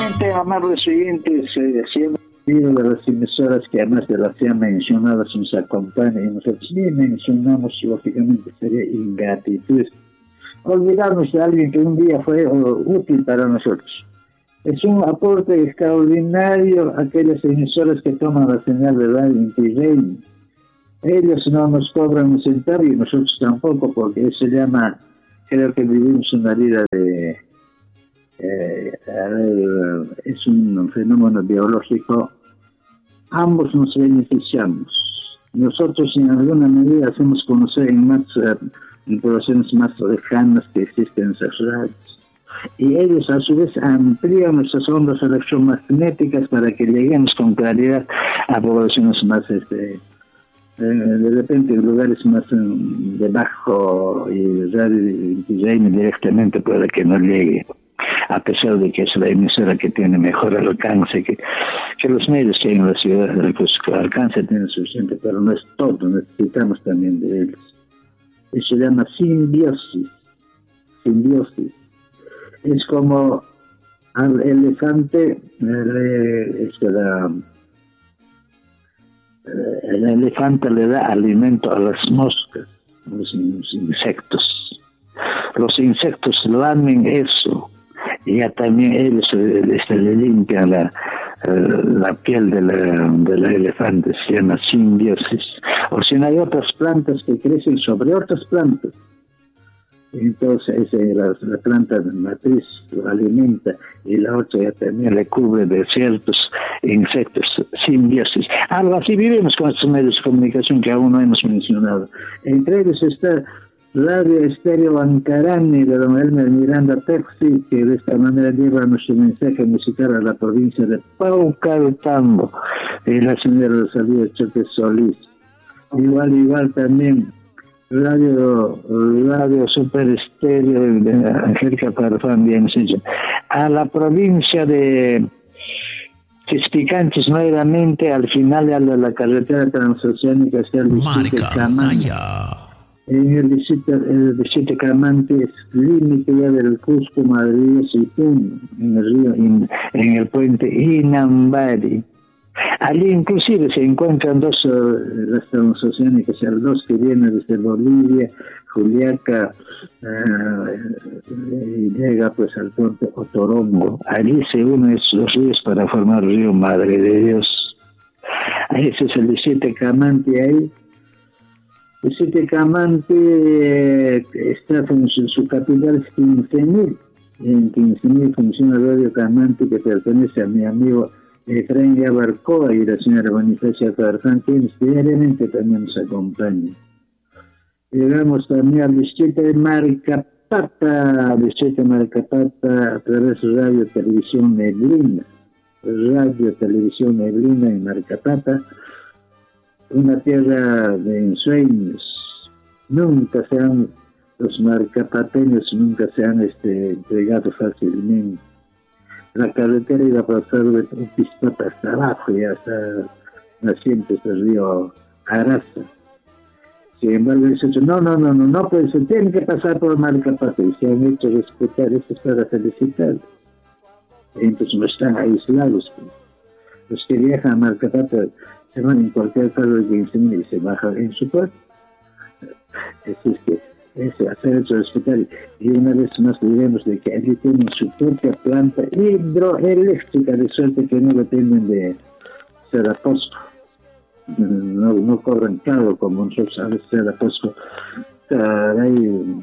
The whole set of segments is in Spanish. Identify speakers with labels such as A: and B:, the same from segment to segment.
A: Igualmente, amables oyentes, siempre pido de las emisoras que además de las ya mencionadas nos acompañen y nosotros ni mencionamos, lógicamente sería ingratitud olvidarnos de alguien que un día fue útil para nosotros. Es un aporte extraordinario a aquellas emisoras que toman la señal de radio Inti-Raymi. Ellos no nos cobran un centavo y nosotros tampoco, porque eso se llama, creo que vivimos una vida de... es un fenómeno biológico. Ambos nos beneficiamos. Nosotros en alguna medida hacemos conocer en poblaciones más lejanas que existen esas radios. Y ellos a su vez amplían nuestras ondas electromagnéticas para que lleguemos con claridad a poblaciones más de repente en lugares más debajo, y radio directamente puede que no llegue, a pesar de que es la emisora que tiene mejor alcance que los medios que hay en la ciudad. Pues el alcance tiene suficiente, pero no es todo, necesitamos también de ellos. Eso se llama simbiosis. Es como al elefante, el elefante le da alimento a las moscas, a los insectos. Los insectos lamen eso, y ya también ellos le limpian la piel de la elefante. Se llama simbiosis. O si no, hay otras plantas que crecen sobre otras plantas. Entonces la planta matriz lo alimenta y la otra ya también le cubre de ciertos insectos. Simbiosis. Algo así vivimos con estos medios de comunicación que aún no hemos mencionado. Entre ellos está Radio Estéreo Ancarani de don Elmer Miranda Pepsi, que de esta manera lleva nuestro mensaje musical a la provincia de Paucartambo, y la señora Rosalía Choque Solís. Igual también Radio Super Estéreo de Angélica Farfán, bien sencillo. A la provincia de Chispicanchis, nuevamente al final de la carretera transoceánica está el distrito Camante. En el distrito Camante es límite ya del Cusco, Madrid y Puno, en el río, en el puente Inambari. Allí inclusive se encuentran las transoceánicas, dos que vienen desde Bolivia, Juliaca, y llega pues al puente Otorongo. Allí se unen los ríos para formar el río Madre de Dios. Ese es el distrito Camante ahí. El distrito Camante está en su capital es 15.000. En 15.000 funciona Radio Camante, que pertenece a mi amigo Efraín Yabarcoa y la señora Bonifacia Farfán, quienes diariamente también nos acompañan. Llegamos también al distrito de Marcapata, a través de Radio Televisión Neblina en Marcapata, una tierra de ensueños. Los marcapateños nunca se han entregado fácilmente. La carretera iba a pasar de un Pispata hasta abajo y hasta nacientes del río Arasa. Sin embargo, dice, no, pues se tiene que pasar por Marcapata, y se han hecho respetar. Esto es para felicitar. Entonces no están aislados. Los que viajan a Marcapata se van en cualquier carro de 15.000 y se bajan en su puerto. Es que hacer eso respetar. Y una vez más diremos de que allí tienen su propia planta hidroeléctrica, de suerte que no dependen de Seraposco. No cobran caro como nosotros a veces Seraposco. Ahí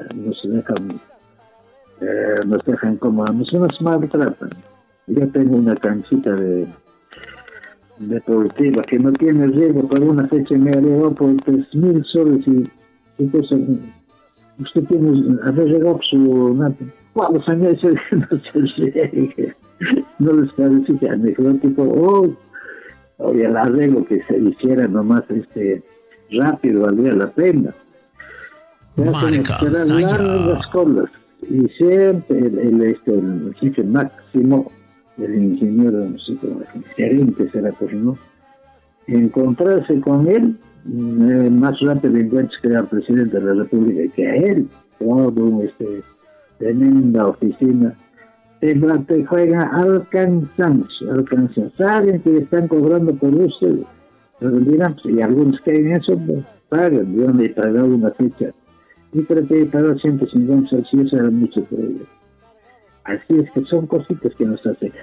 A: nos dejan como nos maltratan. Yo tengo una canchita deportiva que no tiene riesgo, por una fecha me agregó por 3.000 soles y entonces usted tiene arreglado ¿cuántos años no se riegue? No les parece anecdótico. Oye, el arreglo que se hiciera nomás rápido valdría la pena. Se hacen esperar largas colas y siempre el jefe máximo, el ingeniero, no sé, el gerente será, pues, ¿no? Encontrarse con él más rápido encuentras que al presidente de la República que a él. Todo tremenda oficina te juegan al cansancio. Saben que están cobrando por ustedes. Pero dirán, y algunos que en eso pues, pagan. Yo me he pagado una fecha. Y creo que he pagado 150 soles y eso era mucho por ellos. Así es que son cositas que nos hacen.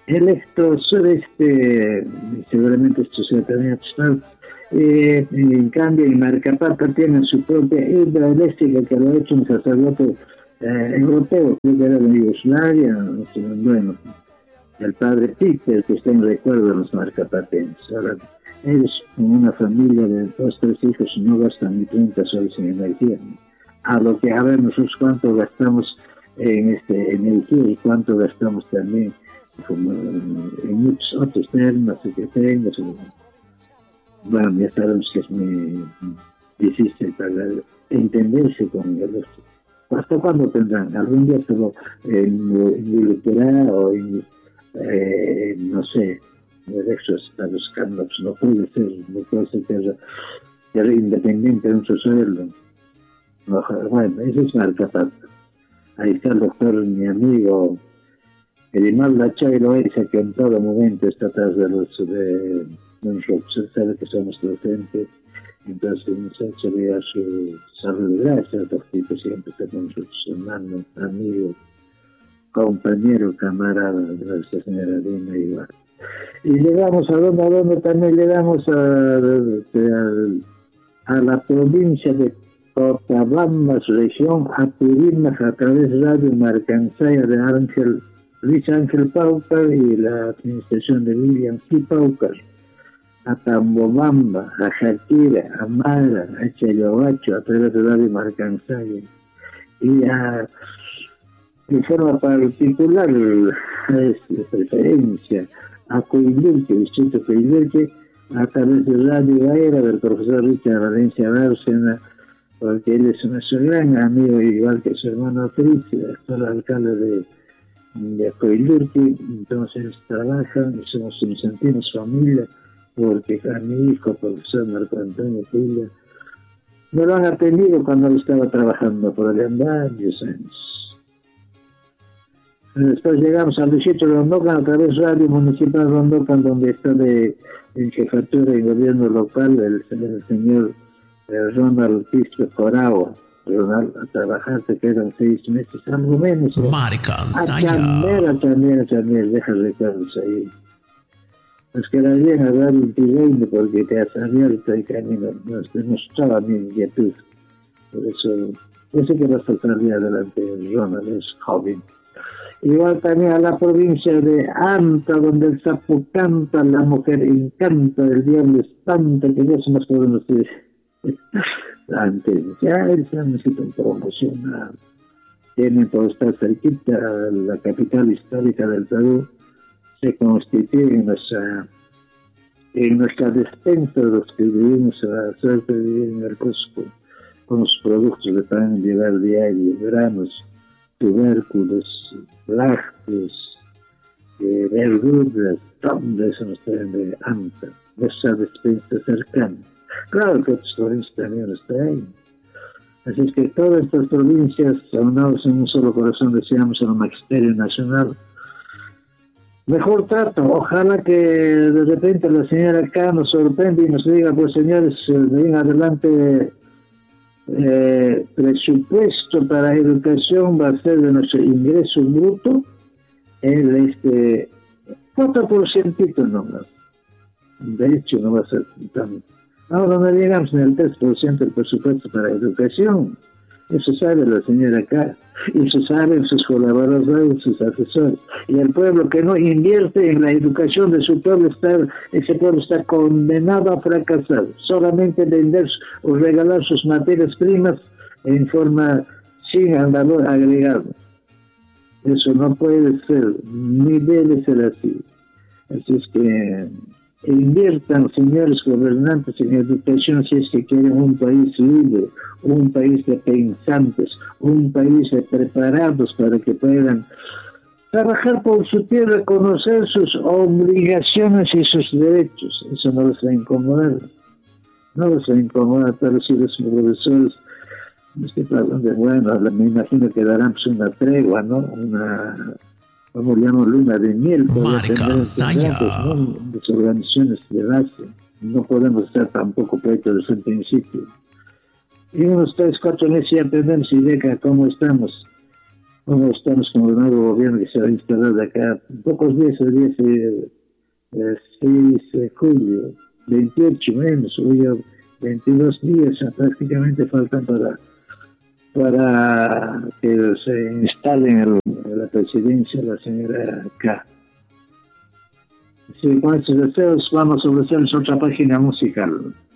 A: Seguramente esto se también en cambio en Maracapata tienen su propia hidroeléctrica que lo ha hecho un sacerdote europeo, creo que era de Yugoslavia, bueno, el padre Peter, que está en recuerdo de los marcapatenses. Ahora, ellos, con una familia de 2, 3 hijos, no gastan ni 30 soles en energía. A lo que a ver nosotros cuánto gastamos en energía y cuánto gastamos también como en muchos otros temas que tengas. Bueno, ya sabemos que es muy difícil para entenderse con ellos. ¿Hasta cuándo tendrán? Algún día se lo involucrará o no sé, derechos a los cambios. No puede ser que era independiente de un sueldo. No, bueno, eso es Maracapata. Ahí está el doctor, mi amigo, Edimalda Chairo, esa que en todo momento está atrás de nosotros, sabe que somos docentes, entonces nos sería su salud. Gracias, doctor, siempre está con nosotros, hermano, amigo, compañero, camarada de nuestra señora Dina igual. Y le damos a dónde también le damos a la provincia de Cochabamba, su región, Apurímac, a través de Radio Marcansaya de Luis Ángel Paucar y la administración de William C. Paucar, a Tambobamba, a Jaquira, a Mara, a Chayobacho, a través de Radio Marcansaya, y de forma particular, de preferencia, a Coimbirque, distrito Coimbirque, a través de Radio Gaera del profesor Richard Valencia Bárcena, porque él es nuestro gran amigo, igual que su hermano Cris, el actual alcalde de Coimbirque. Entonces trabajan y nos sentimos familia, porque a mi hijo, profesor Marco Antonio Pilla, me lo han atendido cuando él estaba trabajando por allá en varios años. Después llegamos a Luisito Rondocan a través de Radio Municipal Rondocan, donde está en jefatura y gobierno local el señor Ronald Quispe Coragua. Ronald, a trabajar se quedan 6 meses, algo menos.
B: Marcansaya.
A: A también, deja recuerdos ahí. Nos queda bien hablar un porque te has abierto el camino, nos demostraba mi inquietud. Por eso, yo sé que vas a salir adelante, Ronald, es joven. Igual también a la provincia de Anta, donde el sapo canta, la mujer encanta, el diablo espanta, que ya se más podemos decir. Antes, ya se necesitan promocionar. Tienen por estar cerquita la capital histórica del Perú, se constituye en nuestra despensa de los que vivimos a la suerte de vivir en el Cusco, con los productos que pueden llevar diario, granos, tubérculos, lácteos, verduras, todo eso nos traen de AMTA, nuestra despensa cercana. Claro que otras provincias también los traen. Así es que todas estas provincias, aunados en un solo corazón, deseamos al magisterio nacional mejor trato. Ojalá que de repente la señora acá nos sorprenda y nos diga, pues señores, de ahí en adelante presupuesto para educación va a ser de nuestro ingreso bruto el 4% nomás. De hecho, no va a ser tan... Ahora no llegamos ni al 3% del presupuesto para educación. Eso sabe la señora acá. Y eso saben sus colaboradores, sus asesores. Y el pueblo que no invierte en la educación de su pueblo, ese pueblo está condenado a fracasar. Solamente vender o regalar sus materias primas en forma sin valor agregado. Eso no puede ser, ni debe ser así. Así es que inviertan, señores gobernantes, en educación si es que quieren un país libre, un país de pensantes, un país de preparados para que puedan trabajar por su tierra, conocer sus obligaciones y sus derechos. Eso no les va a incomodar. No les va a incomodar, pero si los profesores, bueno, me imagino que darán una tregua, ¿no? como llamo luna de miel,
B: Marca Saya.
A: ¿no? Las organizaciones de base. No podemos estar tampoco proyectos desde el principio. Y unos 3-4 meses ya tenemos idea de cómo estamos con el nuevo gobierno que se va a instalar de acá. Pocos días, el día 6 de julio, 28 menos, hoy 22 días prácticamente faltan para que se instale en la presidencia la señora K. Sí, con estos deseos vamos a ofrecerles otra página musical.